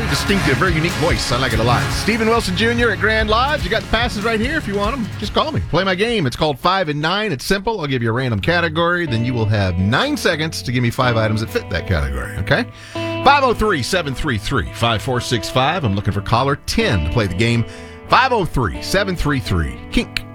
distinctive, very unique voice. I like it a lot. Stephen Wilson Jr. at Grand Lodge. You got the passes right here if you want them. Just call me. Play my game. It's called 5 and 9. It's simple. I'll give you a random category. Then you will have 9 seconds to give me 5 items that fit that category, okay? 503-733-5465. I'm looking for caller 10 to play the game. 503-733-KINK.